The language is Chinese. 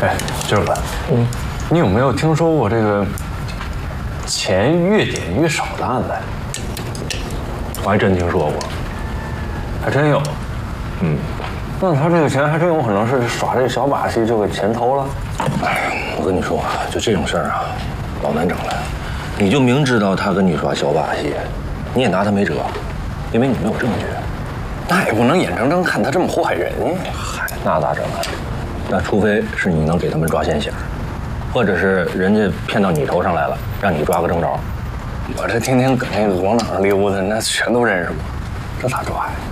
哎，今儿个，你有没有听说过这个钱越点越少的案子？ 我还真听说过， 还真有。那他这个钱还真有可能是耍这小把戏就给钱偷了。 哎，我跟你说啊，就这种事儿啊，老难整了。你就明知道他跟你耍小把戏，你也拿他没辙，因为你没有证据。 那也不能眼睁睁看他这么祸害人呀。 嗨，那咋整啊？那除非是你能给他们抓现行，或者是人家骗到你头上来了，让你抓个正着。 我这天天搁那个广场上溜达，那全都认识我，这咋抓呀？